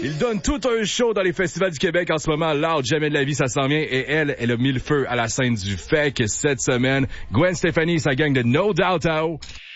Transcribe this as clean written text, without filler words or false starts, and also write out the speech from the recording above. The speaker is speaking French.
Il donne tout un show dans les festivals du Québec en ce moment. Loud, jamais de la vie, ça s'en vient. Et elle a mis le feu à la scène du FEC cette semaine. Gwen Stefani, sa gang de No Doubt Out.